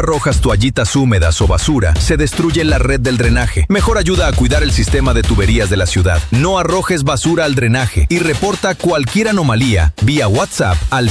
arrojas toallitas húmedas o basura, se destruye la red del drenaje. Mejor ayuda a cuidar el sistema de tuberías de la ciudad. No arrojes basura al drenaje y reporta cualquier anomalía vía WhatsApp al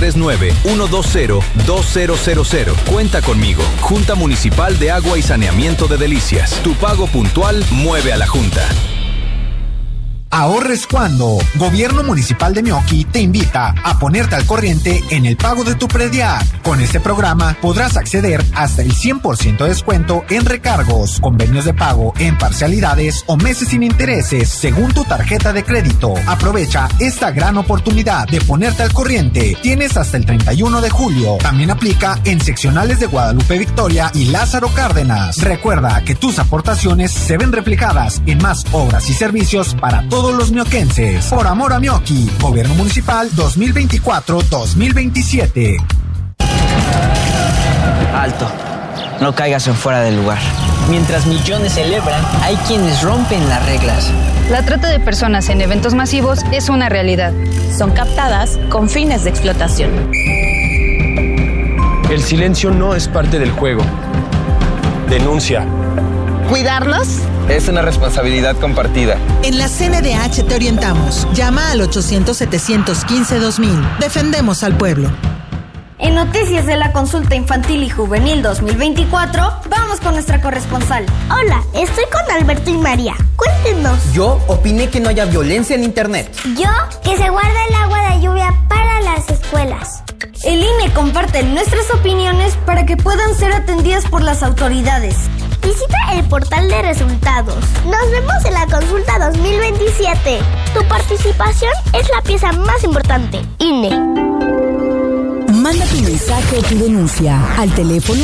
639-120-2000. Cuenta conmigo. Junta Municipal de Agua y Saneamiento de Delicias. Tu pago puntual mueve a la Junta. Ahorres cuando. Gobierno Municipal de Meoqui te invita a ponerte al corriente en el pago de tu predial. Con este programa podrás acceder hasta el 100% de descuento en recargos, convenios de pago en parcialidades o meses sin intereses según tu tarjeta de crédito. Aprovecha esta gran oportunidad de ponerte al corriente. Tienes hasta el 31 de julio. También aplica en seccionales de Guadalupe Victoria y Lázaro Cárdenas. Recuerda que tus aportaciones se ven reflejadas en más obras y servicios para todos los mioquenses. Por amor a Meoqui, Gobierno Municipal 2024-2027. Alto, no caigas en fuera del lugar. Mientras millones celebran, hay quienes rompen las reglas. La trata de personas en eventos masivos es una realidad. Son captadas con fines de explotación. El silencio no es parte del juego. Denuncia. ¿Cuidarlos? Es una responsabilidad compartida. En la CNDH te orientamos. Llama al 800-715-2000. Defendemos al pueblo. En noticias de la consulta infantil y juvenil 2024, vamos con nuestra corresponsal. Hola, estoy con Alberto y María. Cuéntenos. Yo opiné que no haya violencia en internet. Yo, que se guarde el agua de lluvia para las escuelas. El INE comparte nuestras opiniones para que puedan ser atendidas por las autoridades. Visita el portal de resultados. Nos vemos en la consulta 2027. Tu participación es la pieza más importante. INE. Manda tu mensaje o tu denuncia al teléfono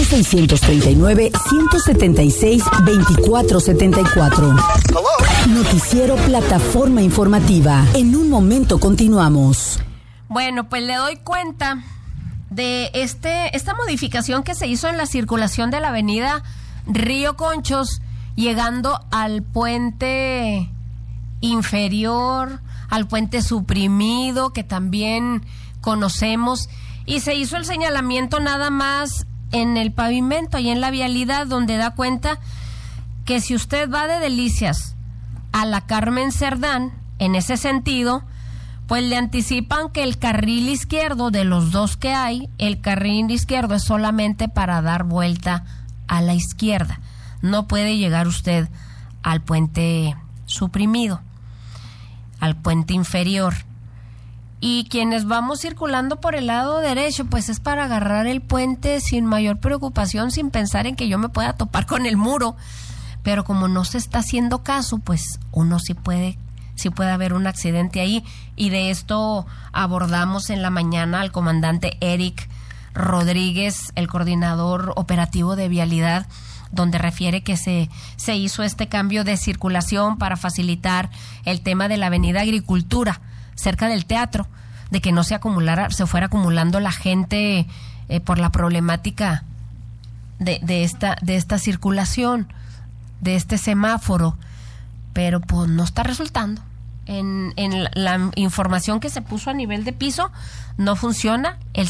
639-176-2474. Noticiero Plataforma Informativa. En un momento continuamos. Bueno, pues le doy cuenta de esta modificación que se hizo en la circulación de la avenida Río Conchos, llegando al puente inferior, al puente suprimido, que también conocemos, y se hizo el señalamiento nada más en el pavimento y en la vialidad, donde da cuenta que si usted va de Delicias a la Carmen Cerdán, en ese sentido, pues le anticipan que el carril izquierdo, de los dos que hay, el carril izquierdo es solamente para dar vuelta a la izquierda. No puede llegar usted al puente suprimido, al puente inferior. Y quienes vamos circulando por el lado derecho, pues es para agarrar el puente sin mayor preocupación, sin pensar en que yo me pueda topar con el muro. Pero como no se está haciendo caso, pues uno sí puede haber un accidente ahí. Y de esto abordamos en la mañana al comandante Eric Rodríguez, el coordinador operativo de vialidad, donde refiere que se hizo este cambio de circulación para facilitar el tema de la avenida Agricultura, cerca del teatro, de que no se fuera acumulando la gente por la problemática de esta circulación, de este semáforo, pero pues no está resultando. En la información que se puso a nivel de piso no funciona. El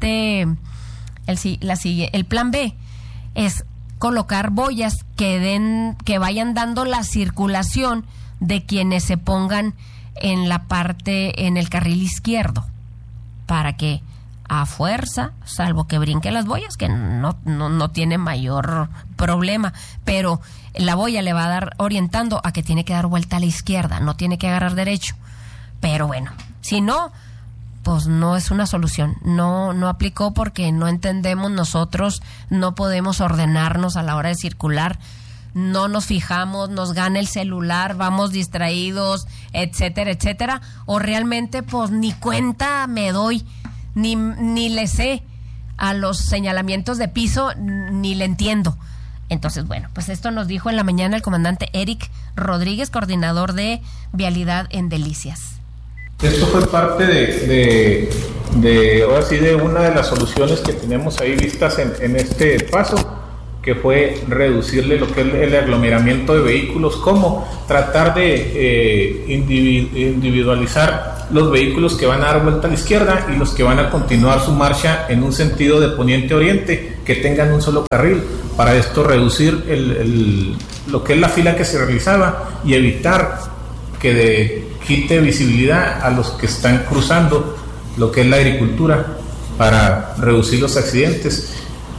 plan B es colocar boyas que vayan dando la circulación de quienes se pongan en el carril izquierdo, para que a fuerza, salvo que brinque las boyas, que no tiene mayor problema, pero la boya le va a dar orientando a que tiene que dar vuelta a la izquierda, no tiene que agarrar derecho. Pero bueno, si no, pues no es una solución. No aplicó, porque no entendemos nosotros, no podemos ordenarnos a la hora de circular, no nos fijamos, nos gana el celular, vamos distraídos, etcétera, etcétera, o realmente pues ni cuenta me doy, ni le sé a los señalamientos de piso, ni le entiendo. Entonces, bueno, pues esto nos dijo en la mañana el comandante Eric Rodríguez, coordinador de Vialidad en Delicias. Esto fue parte de ahora sí, de una de las soluciones que tenemos ahí vistas en este paso, que fue reducirle lo que es el aglomeramiento de vehículos, como tratar de individualizar los vehículos que van a dar vuelta a la izquierda y los que van a continuar su marcha en un sentido de poniente a oriente, que tengan un solo carril. Para esto reducir lo que es la fila que se realizaba y evitar que quite visibilidad a los que están cruzando lo que es la agricultura, para reducir los accidentes.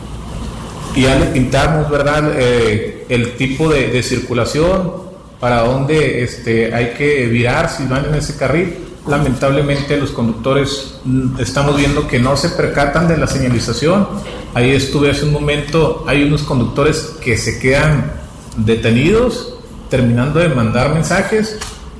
Y ya le pintamos, ¿verdad?, el tipo de circulación, para dónde hay que virar si van en ese carril. Lamentablemente los conductores estamos viendo que no se percatan de la señalización. Ahí estuve hace un momento, hay unos conductores que se quedan detenidos terminando de mandar mensajes.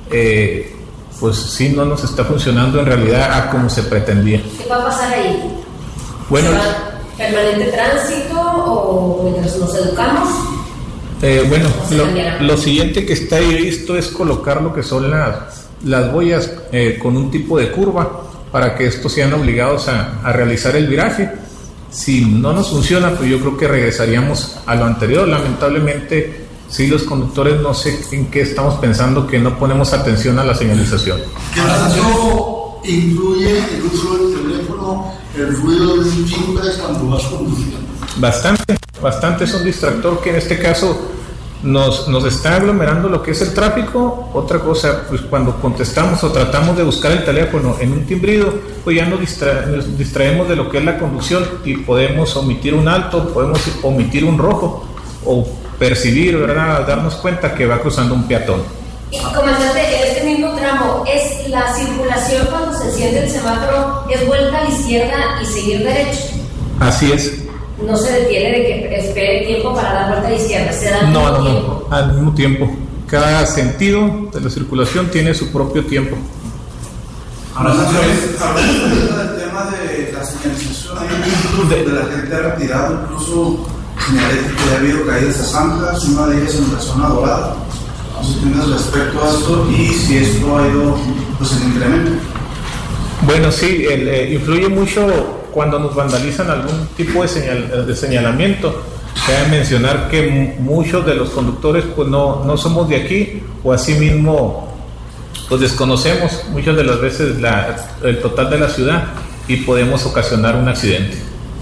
Pues sí, no nos está funcionando en realidad a como se pretendía. ¿Qué va a pasar ahí? Bueno, ¿permanente tránsito o mientras nos educamos? Bueno, lo siguiente que está ahí visto es colocar lo que son las boyas con un tipo de curva, para que estos sean obligados a realizar el viraje. Si no nos funciona, pues yo creo que regresaríamos a lo anterior. Lamentablemente, sí, los conductores no sé en qué estamos pensando, que no ponemos atención a la señalización. ¿Qué tanto influye el uso del teléfono, el ruido de un timbre cuando vas conduciendo? Bastante es un distractor que en este caso nos está aglomerando lo que es el tráfico. Otra cosa, pues cuando contestamos o tratamos de buscar el teléfono en un timbrido, pues ya nos distraemos de lo que es la conducción y podemos omitir un alto, podemos omitir un rojo o percibir, ¿verdad?, darnos cuenta que va cruzando un peatón. Y comandante, en este mismo tramo, ¿es la circulación cuando se enciende el semáforo, es vuelta a la izquierda y seguir derecho? Así es. No se detiene de que espere tiempo para dar vuelta a la izquierda, se da al mismo tiempo. No, al mismo tiempo. Cada sentido de la circulación tiene su propio tiempo. Ahora, hablando del tema de la señalización, hay un de la gente ha retirado incluso señalética, que ha habido caídas a zanjas, una de ellas en la zona dorada. No sé si tienes respecto a esto y si esto ha ido pues en incremento. Bueno, sí, influye mucho cuando nos vandalizan algún tipo de señalamiento. Cabe mencionar que muchos de los conductores pues no somos de aquí, o asimismo pues desconocemos muchas de las veces el total de la ciudad y podemos ocasionar un accidente.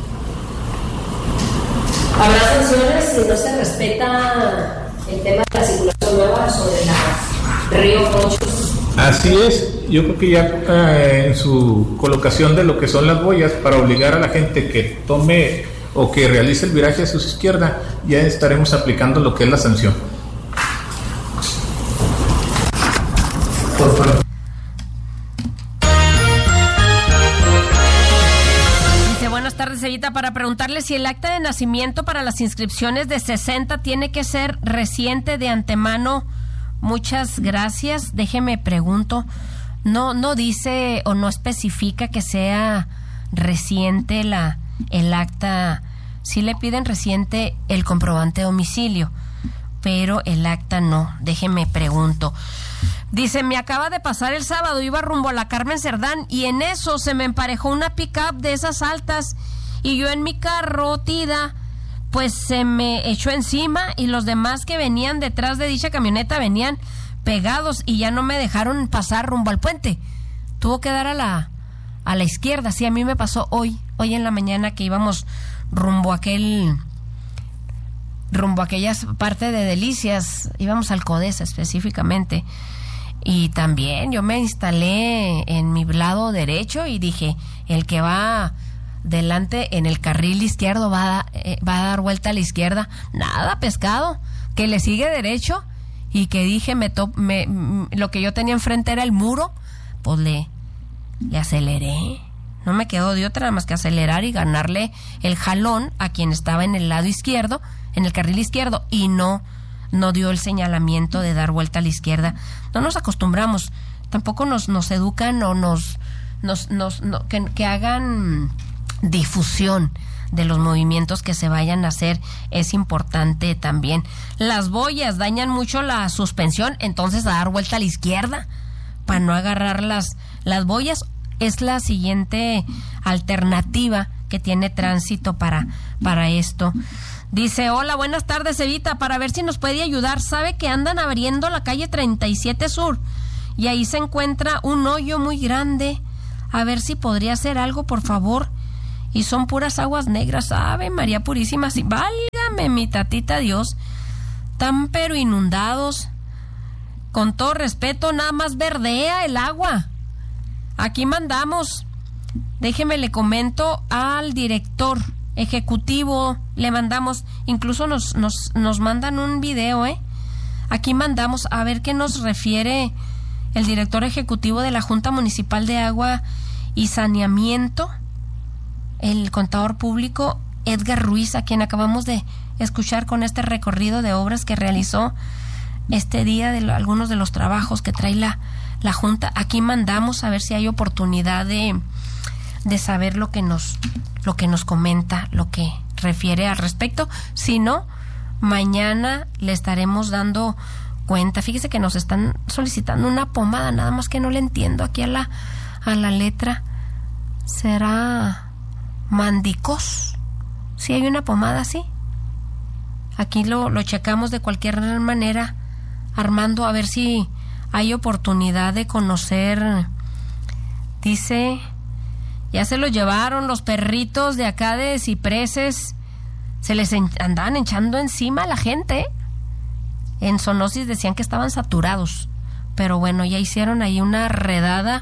¿Habrá sanciones si no se respeta el tema de la circulación nueva sobre la Río Conchos? Así es, yo creo que ya en su colocación de lo que son las boyas, para obligar a la gente que tome o que realice el viraje hacia su izquierda, ya estaremos aplicando lo que es la sanción. Dice, buenas tardes, Evita, para preguntarle si el acta de nacimiento para las inscripciones de 60 tiene que ser reciente de antemano. Muchas gracias. Déjeme pregunto, no dice o no especifica que sea reciente el acta. Sí le piden reciente el comprobante de domicilio, pero el acta no. Déjeme pregunto. Dice, me acaba de pasar el sábado, iba rumbo a la Carmen Cerdán y en eso se me emparejó una pick-up de esas altas y yo en mi carro tida, pues se me echó encima y los demás que venían detrás de dicha camioneta venían pegados y ya no me dejaron pasar rumbo al puente. Tuvo que dar a la izquierda. Sí, a mí me pasó hoy en la mañana que íbamos rumbo a aquella parte de Delicias, íbamos al Codesa específicamente. Y también yo me instalé en mi lado derecho y dije, el que va delante en el carril izquierdo va a dar vuelta a la izquierda. Nada, pescado, que le sigue derecho y que dije, lo que yo tenía enfrente era el muro, pues le aceleré. No me quedó de otra más que acelerar y ganarle el jalón a quien estaba en el lado izquierdo, en el carril izquierdo, y no dio el señalamiento de dar vuelta a la izquierda. No nos acostumbramos, tampoco nos educan o que hagan difusión de los movimientos que se vayan a hacer. Es importante también. Las boyas dañan mucho la suspensión, entonces a dar vuelta a la izquierda para no agarrar las boyas. Es la siguiente alternativa que tiene tránsito para esto. Dice, hola, buenas tardes, Evita, para ver si nos puede ayudar. Sabe que andan abriendo la calle 37 Sur y ahí se encuentra un hoyo muy grande. A ver si podría hacer algo, por favor. y son puras aguas negras. Ave María Purísima, sí, válgame mi tatita Dios, tan pero inundados. Con todo respeto, nada más verdea el agua. Aquí mandamos, déjeme le comento al director ejecutivo, le mandamos, incluso nos mandan un video, Aquí mandamos a ver qué nos refiere el director ejecutivo de la Junta Municipal de Agua y Saneamiento, el contador público Edgar Ruiz, a quien acabamos de escuchar con este recorrido de obras que realizó este día de algunos de los trabajos que trae la Junta. Aquí mandamos a ver si hay oportunidad de saber lo que nos comenta, lo que refiere al respecto. Si no, mañana le estaremos dando cuenta. Fíjese que nos están solicitando una pomada, nada más que no le entiendo aquí a la letra. ¿Será Mandicos? ¿Sí hay una pomada así? Aquí lo checamos de cualquier manera, Armando, a ver si hay oportunidad de conocer. Dice, ya se lo llevaron los perritos de acá de Cipreses, se les andaban echando encima a la gente. En Sonosis decían que estaban saturados, pero bueno, ya hicieron ahí una redada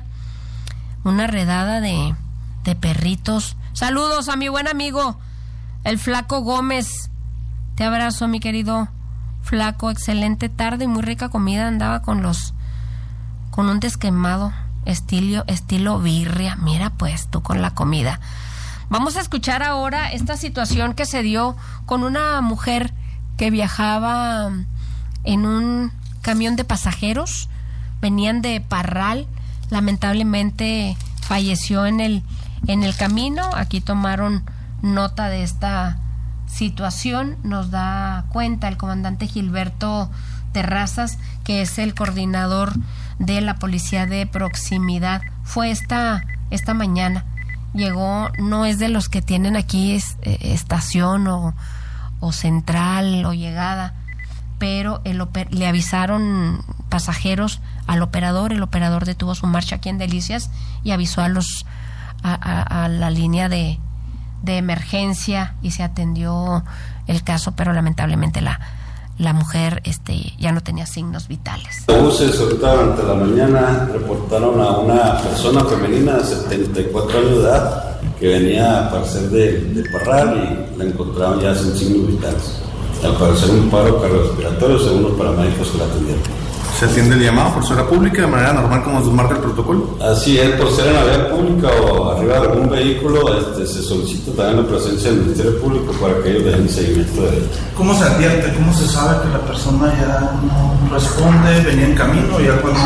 de perritos. Saludos a mi buen amigo, el Flaco Gómez. Te abrazo, mi querido Flaco, excelente tarde y muy rica comida. Andaba con un desquemado estilo birria. Mira pues tú con la comida. Vamos a escuchar ahora esta situación que se dio con una mujer que viajaba en un camión de pasajeros. Venían de Parral, lamentablemente falleció en el camino. Aquí tomaron nota de esta situación. Nos da cuenta el comandante Gilberto Terrazas, que es el coordinador de la policía de proximidad. Fue esta mañana. Llegó, no es de los que tienen aquí estación o central o llegada, pero le avisaron pasajeros al operador. El operador detuvo su marcha aquí en Delicias y avisó a la línea de emergencia y se atendió el caso, pero lamentablemente la mujer ya no tenía signos vitales. Los buses ahorita durante la mañana reportaron a una persona femenina de 74 años de edad que venía a parecer de Parral y la encontraron ya sin signos vitales. Al parecer un paro cardiorrespiratorio, según los paramédicos que la atendieron. ¿Se atiende el llamado por ser pública de manera normal como nos marca el protocolo? Así es, por ser en la vía pública o arriba de algún vehículo, se solicita también la presencia del Ministerio Público para que ellos den el seguimiento de él. ¿Cómo se advierte? ¿Cómo se sabe que la persona ya no responde, venía en camino ya cuando...?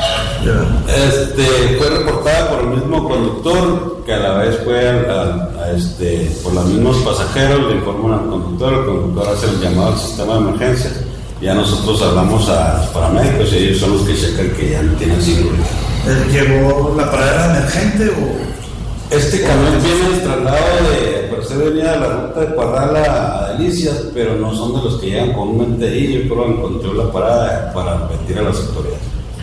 Fue reportada por el mismo conductor, que a la vez fue por los mismos pasajeros, le informan al conductor, el conductor hace el llamado al sistema de emergencia. Ya nosotros hablamos a los paramédicos y ellos son los que checan que ya no tienen signos. ¿Llevó la parada emergente o...? Este camión tiene el traslado por ser venía de la ruta de Parral a Delicias, pero no son de los que llegan comúnmente ahí. Yo creo que encontré la parada para advertir a las autoridades.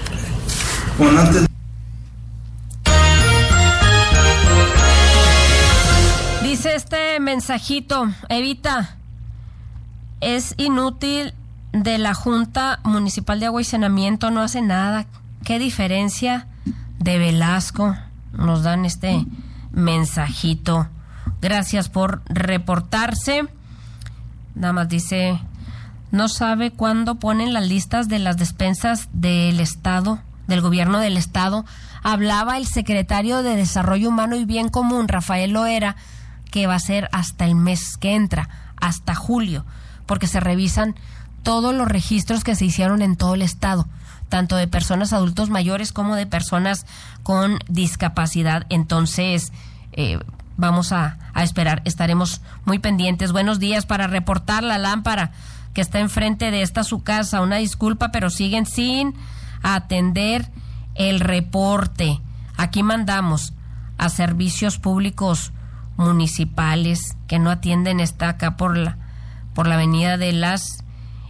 Dice este mensajito, Evita, es inútil de la Junta Municipal de Agua y Saneamiento, no hace nada. ¿Qué diferencia de Velasco? Nos dan este mensajito. Gracias por reportarse. Nada más dice, no sabe cuándo ponen las listas de las despensas del Estado, del gobierno del Estado. Hablaba el secretario de Desarrollo Humano y Bien Común, Rafael Loera, que va a ser hasta el mes que entra, hasta julio, porque se revisan todos los registros que se hicieron en todo el estado, tanto de personas adultos mayores como de personas con discapacidad. Entonces, vamos a esperar, estaremos muy pendientes. Buenos días, para reportar la lámpara que está enfrente de esta su casa. Una disculpa, pero siguen sin atender el reporte. Aquí mandamos a servicios públicos municipales que no atienden. Está acá por la avenida de las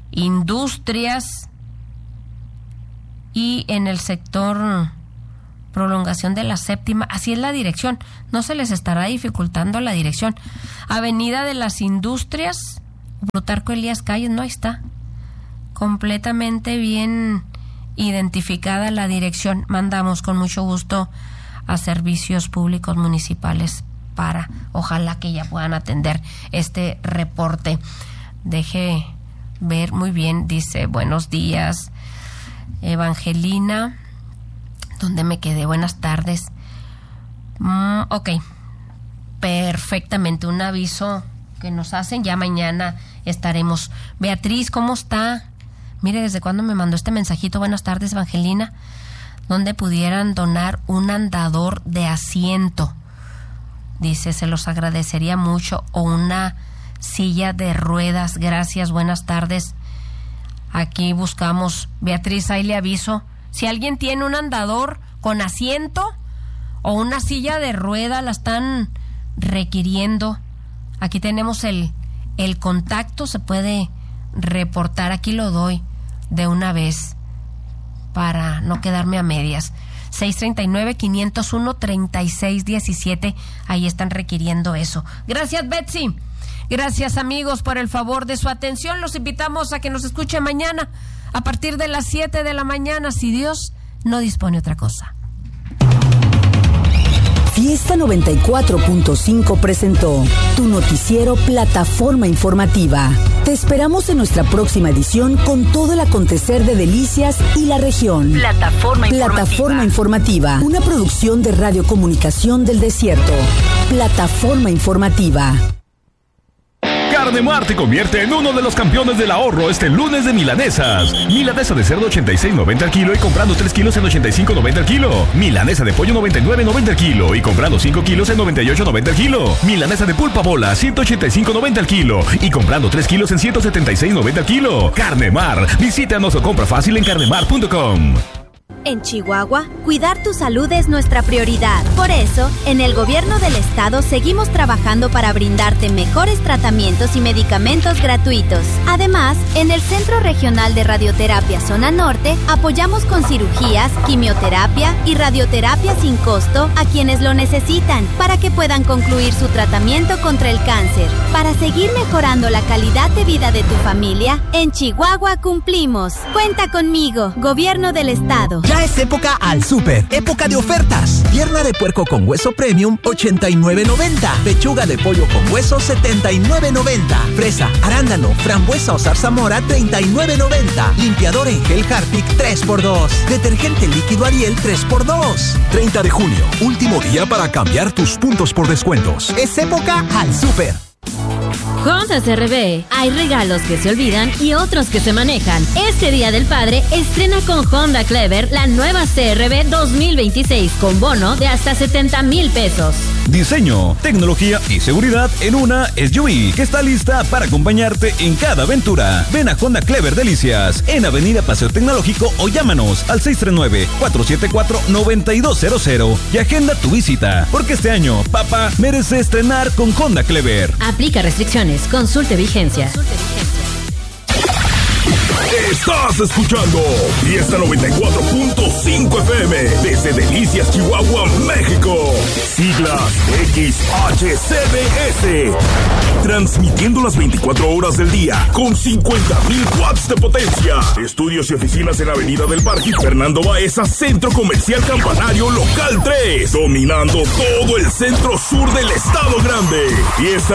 Industrias y en el sector prolongación de la séptima, así es la dirección, no se les estará dificultando la dirección. Avenida de las Industrias, Plutarco Elías Calles, no, ahí está, completamente bien identificada la dirección. Mandamos con mucho gusto a Servicios Públicos Municipales para, ojalá que ya puedan atender este reporte. Deje ver, muy bien, dice, buenos días, Evangelina. ¿Dónde me quedé? Buenas tardes. Ok, perfectamente, un aviso que nos hacen, ya mañana estaremos. Beatriz, ¿cómo está? Mire, ¿desde cuándo me mandó este mensajito? Buenas tardes, Evangelina. ¿Dónde pudieran donar un andador de asiento? Dice, se los agradecería mucho, o una silla de ruedas. Gracias, buenas tardes. Aquí buscamos, Beatriz, ahí le aviso. Si alguien tiene un andador con asiento o una silla de rueda, la están requiriendo. Aquí tenemos el contacto, se puede reportar. Aquí lo doy de una vez para no quedarme a medias. 639-501-3617. Ahí están requiriendo eso. Gracias, Betsy. Gracias, amigos, por el favor de su atención. Los invitamos a que nos escuchen mañana a partir de las 7 de la mañana, si Dios no dispone otra cosa. Fiesta 94.5 presentó tu noticiero Plataforma Informativa. Te esperamos en nuestra próxima edición con todo el acontecer de Delicias y la región. Plataforma Informativa, una producción de Radiocomunicación del Desierto. Plataforma Informativa. Carnemar te convierte en uno de los campeones del ahorro este lunes de milanesas. Milanesa de cerdo 86.90 al kilo y comprando 3 kilos en 85.90 al kilo. Milanesa de pollo 99.90 al kilo y comprando 5 kilos en 98.90 al kilo. Milanesa de pulpa bola 185.90 al kilo y comprando 3 kilos en 176.90 al kilo. Carnemar, visítanos o compra fácil en carnemar.com. En Chihuahua, cuidar tu salud es nuestra prioridad. Por eso, en el gobierno del estado seguimos trabajando para brindarte mejores tratamientos y medicamentos gratuitos. Además, en el Centro Regional de Radioterapia Zona Norte, apoyamos con cirugías, quimioterapia y radioterapia sin costo a quienes lo necesitan para que puedan concluir su tratamiento contra el cáncer. Para seguir mejorando la calidad de vida de tu familia, en Chihuahua cumplimos. Cuenta conmigo, Gobierno del Estado. Ya es época al súper, época de ofertas. Pierna de puerco con hueso premium, 89.90. Pechuga de pollo con hueso, 79.90. Fresa, arándano, frambuesa o zarzamora, 39.90. Limpiador en gel Harpic, 3x2. Detergente líquido Ariel, 3x2. 30 de junio, último día para cambiar tus puntos por descuentos. Es época al súper. Honda CRB, hay regalos que se olvidan y otros que se manejan. Este Día del Padre, estrena con Honda Clever la nueva CRB 2026 con bono de hasta 70,000 pesos. Diseño, tecnología y seguridad en una SUV que está lista para acompañarte en cada aventura. Ven a Honda Clever Delicias en Avenida Paseo Tecnológico o llámanos al 639-474-9200 y agenda tu visita, porque este año papá merece estrenar con Honda Clever. Aplica restricciones. Consulte vigencia. Estás escuchando Fiesta 94.5 FM desde Delicias, Chihuahua, México. Siglas XHCBS. Transmitiendo las 24 horas del día con 50,000 watts de potencia. Estudios y oficinas en Avenida del Parque Fernando Baeza, Centro Comercial Campanario Local 3. Dominando todo el centro sur del Estado Grande. Fiesta